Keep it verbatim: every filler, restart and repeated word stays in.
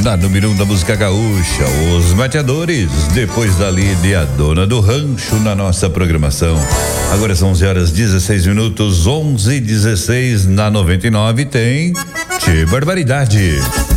na número um da música gaúcha, Os Mateadores. Depois dali de A Dona do Rancho na nossa programação. Agora são onze horas dezesseis minutos, onze e dezesseis na noventa e nove tem Tchê Barbaridade.